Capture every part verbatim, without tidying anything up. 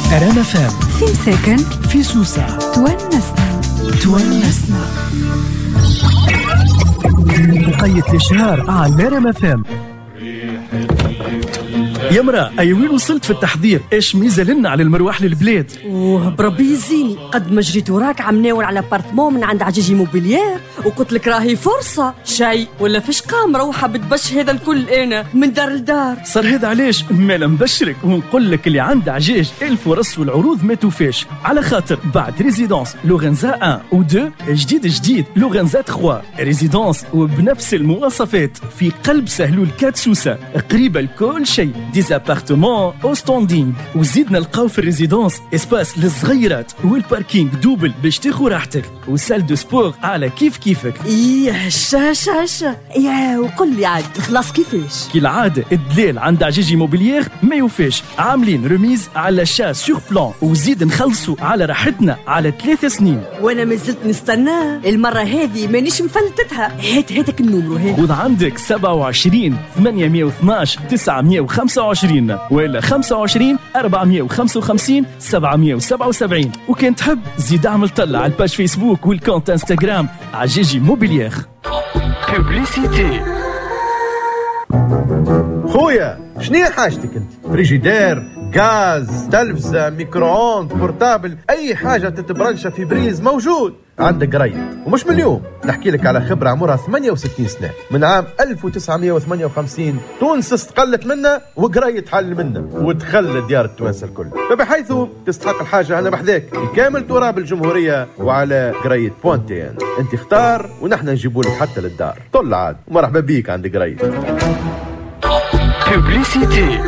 رام اف ام في مساكن في سوسة تونسنا تونسنا وقية الشهر على رام اف ام. يا مرا أي وين وصلت في التحضير؟ إيش ميزة لنا على المروح للبلاد؟ اوه بربي يزيني قد ما جريت وراك عم ناول على بارتمون من عند عجيجي موبيليير وقلت لك راهي فرصة شيء ولا فيش قام روحة بتبش هذا الكل أنا من دار لدار. صار هذا علاش مالا نبشرك ونقول لك اللي عند عجاج الفرص والعروض ما توفاش، على خاطر بعد ريزيدونس لورنزا واحد و اثنين جديد جديد لورنزا ثلاثة ريزيدونس وبنفس المواصفات في قلب سهلول كات سوسة قريبة لكل شيء، ديزابارتمون او ستوندينغ. وزيدنا نلقاو في الريزيدونس اسباس للصغيرات والباركينغ دوبل باش تاخو راحتك وسال دو سبور على كيف كيفك. ايه هشا هشا هشا يا وقل لي عاد خلاص كيفاش؟ كي العادة الدلال عند عجيجي موبيليير ما يوفاش، عاملين رميز على شا سور بلان وزيد نخلصوا على راحتنا على ثلاث سنين. وانا ما زلت نستنى المرة هذه مانيش مفلتتها. هات هاتك النمرو هذا. خذ عندك سبعة وعشرين ثمانمية واثناش تسعمية وخمسة وعشرين ولا خمسة وعشرين أربعمية وخمسة وخمسين سبعمية وسبعة وسبعين. وكان تحب زيد اعمل طلع على الباج فيسبوك والكونت انستغرام عجيجي موبيليير. بوبليسيتي. خويا شنو حاجتك انت؟ فريجيدير، غاز، تلفزة، ميكرووند، بورتابل، اي حاجه تتبرنشها في بريز موجود عندك قريب. ومش من اليوم، نحكي لك على خبره عمرها ثمانية وستين سنه، من عام ألف وتسعمية وثمانية وخمسين تونس استقلت منا وقريت حل منا وتخلى ديار التوانسه الكل، فبحيث تستحق الحاجه انا بحذاك كامل تراب الجمهوريه وعلى قريت بوانتين. انت اختار ونحن نجيبوا لك حتى للدار. طل عاد ومرحبا بيك عند قريت. بوبليسيتي.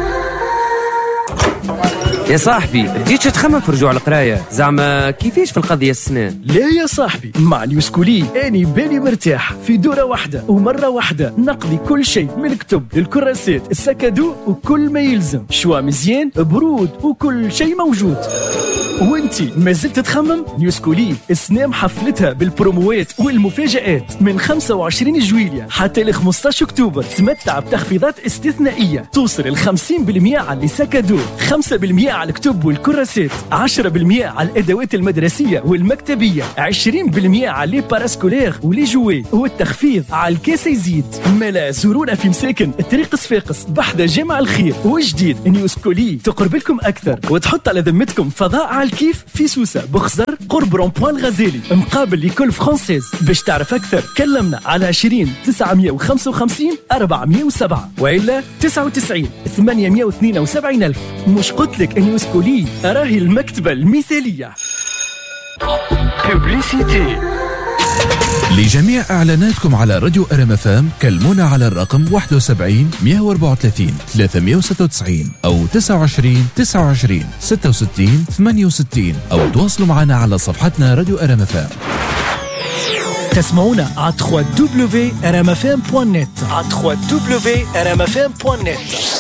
يا صاحبي بديتش تخمم في رجوع القرايه، زعما كيفاش في القضيه السنه؟ لا يا صاحبي مع نيوسكولي اني بالي مرتاح في دوره واحده ومره واحده نقضي كل شيء من الكتب للكراسات السكادو وكل ما يلزم، شوا مزيان برود وكل شيء موجود. وانتي ما زلت تخمم؟ نيوسكولي السنة محفلتها بالبروموات والمفاجآت من خمسة وعشرين جويلية حتى ل خمسطاش أكتوبر. تمتع بتخفيضات استثنائية توصل ل خمسين بالمية على اللي سكادو، خمسة بالمية على الكتب والكراسات، عشرة بالمية على الأدوات المدرسية والمكتبية، عشرين بالمية على لي باراسكولير ولي جوي، والتخفيض على الكاس يزيد. ملا زورونا في مساكن الطريق صفاقس بحذا جامع الخير. وجديد نيوسكولي تقرب لكم أكثر وتحط على ذمتكم فضاء على الكيف في سوسة بخزر قرب رونبوان الغزالي مقابل لكل فرانسيز. باش تعرف أكثر كلمنا على عشرين تسعمية وخمسة وخمسين أربعمية وسبعة وإلا تسعة وتسعين ثمانمية واثنين وسبعين ألف. مش قلت لك نيوسكولي راهي المكتبة المثالية. بوبليسيتي. لجميع إعلاناتكم على راديو رام اف ام كلمونا على الرقم واحد وسبعين مية وأربعة وثلاثين ثلاثمية وستة وتسعين أو تسعة وعشرين تسعة وعشرين ستة وستين ثمانية وستين أو تواصلوا معنا على صفحتنا راديو رام اف ام. تسمعونا على دبليو دبليو دبليو دوت رام اف ام دوت نت على دبليو دبليو دبليو دوت رام اف ام دوت نت.